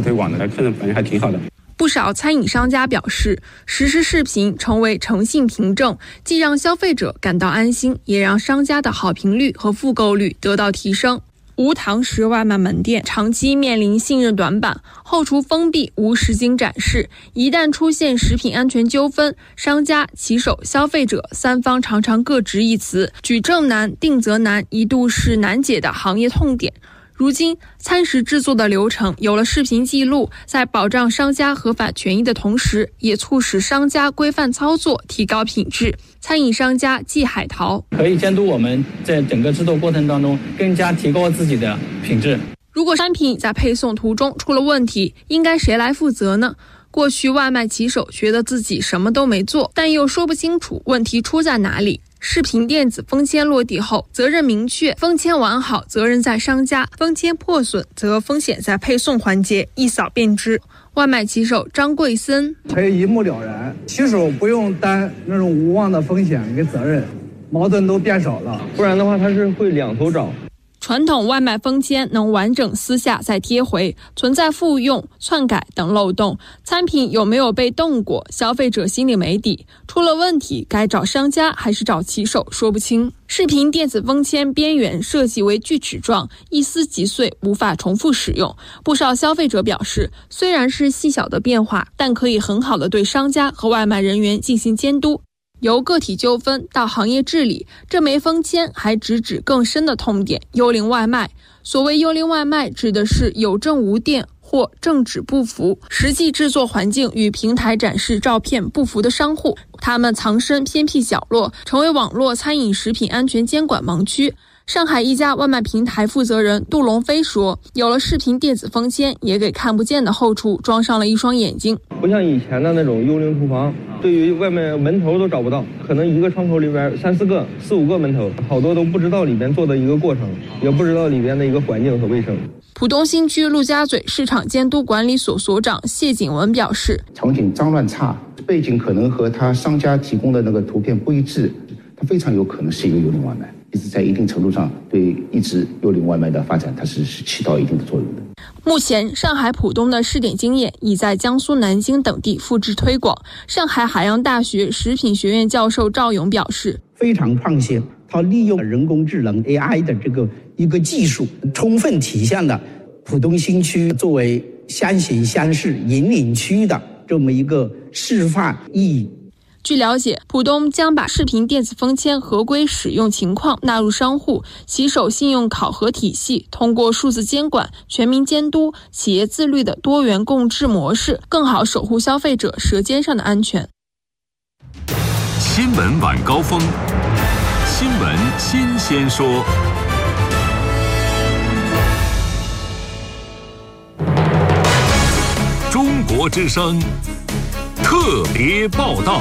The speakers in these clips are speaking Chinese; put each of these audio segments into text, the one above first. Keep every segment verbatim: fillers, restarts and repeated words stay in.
推广的，客人反应还挺好的。 不少餐饮商家表示，实时视频成为诚信凭证，既让消费者感到安心，也让商家的好评率和复购率得到提升。无堂食外卖门店长期面临信任短板，后厨封闭，无实景展示，一旦出现食品安全纠纷，商家、骑手、消费者三方常常各执一词，举证难、定责难，一度是难解的行业痛点。如今，餐食制作的流程有了视频记录，在保障商家合法权益的同时，也促使商家规范操作，提高品质。餐饮商家季海淘可以监督我们在整个制作过程当中更加提高自己的品质。 如果商品在配送途中出了问题，应该谁来负责呢？过去外卖骑手觉得自己什么都没做，但又说不清楚问题出在哪里。视频电子封签落地后，责任明确，封签完好，责任在商家；封签破损，则风险在配送环节，一扫便知。外卖骑手张贵森可以一目了然，骑手不用担那种无望的风险跟责任，矛盾都变少了。 不然的话，他是会两头找。 传统外卖封签能完整撕下再贴回，存在复用、篡改等漏洞。餐品有没有被动过，消费者心里没底。出了问题，该找商家还是找骑手，说不清。视频电子封签边缘设计为锯齿状，一撕即碎，无法重复使用。不少消费者表示，虽然是细小的变化，但可以很好的对商家和外卖人员进行监督。由个体纠纷到行业治理，这枚封签还直指更深的痛点——幽灵外卖。所谓幽灵外卖，指的是有证无店或证纸不符，实际制作环境与平台展示照片不符的商户，他们藏身偏僻角落，成为网络餐饮食品安全监管盲区。上海一家外卖平台负责人杜龙飞说，有了视频电子封签，也给看不见的后厨装上了一双眼睛。 不像以前的那种幽灵厨房，对于外面门头都找不到，可能一个窗口里边三四个、四五个门头，好多都不知道里边做的一个过程，也不知道里边的一个环境和卫生。 浦东新区陆家嘴市场监督管理所所长谢景文表示， 场景脏乱差，背景可能和他商家提供的那个图片不一致，它非常有可能是一个幽灵外卖。一直在一定程度上对一直幽灵外卖的发展，它是是起到一定的作用的。 目前，上海浦东的试点经验已在江苏南京等地复制推广。上海海洋大学食品学院教授赵勇表示， 非常创新，它利用人工智能 A I 的这个一个技术，充分体现了浦东新区作为先行先试引领区的这么一个示范意义。 据了解，浦东将把视频电子封签合规使用情况纳入商户骑手信用考核体系，通过数字监管、全民监督、企业自律的多元共治模式，更好守护消费者舌尖上的安全。 新闻晚高峰，新闻新鲜说。中国之声特别报道。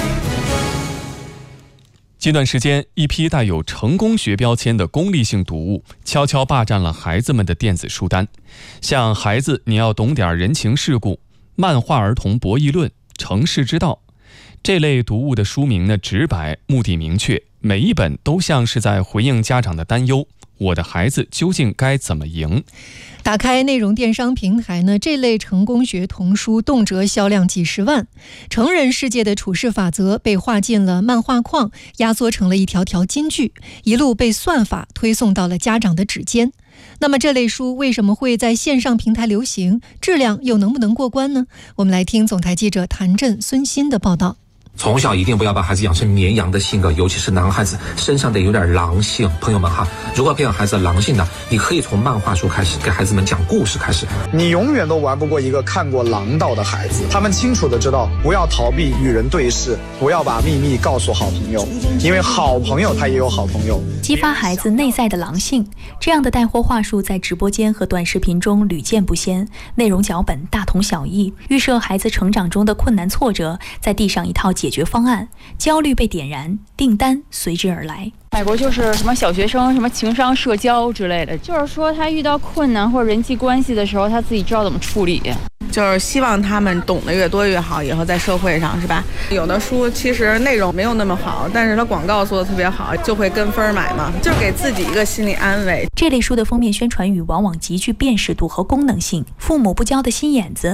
近段时间，一批带有成功学标签的功利性读物悄悄霸占了孩子们的电子书单，像《孩子你要懂点人情世故》、《漫画儿童博弈论》、《成事之道》这类读物的书名呢直白，目的明确，每一本都像是在回应家长的担忧：我的孩子究竟该怎么赢？ 打开内容电商平台呢，这类成功学童书动辄销量几十万。成人世界的处事法则被画进了漫画框，压缩成了一条条金句，一路被算法推送到了家长的指尖。那么这类书为什么会在线上平台流行？质量又能不能过关呢？我们来听总台记者谭震、孙鑫的报道。 从小一定不要把孩子养成绵羊的性格，尤其是男孩子身上得有点狼性。朋友们哈，如果培养孩子的狼性呢，你可以从漫画书开始，给孩子们讲故事开始。 你永远都玩不过一个看过狼道的孩子，他们清楚的知道不要逃避与人对视，不要把秘密告诉好朋友，因为好朋友他也有好朋友。 激发孩子内在的狼性，这样的带货话术在直播间和短视频中屡见不鲜，内容脚本大同小异，预设孩子成长中的困难挫折，再递上一套解决方案，焦虑被点燃，订单随之而来。 美国就是什么小学生什么情商社交之类的，就是说他遇到困难或者人际关系的时候，他自己知道怎么处理。 就是希望他们懂得越多越好，以后在社会上是吧？有的书其实内容没有那么好，但是它广告做的特别好，就会跟风买嘛，就是给自己一个心理安慰。 这类书的封面宣传语往往极具辨识度和功能性，父母不教的心眼子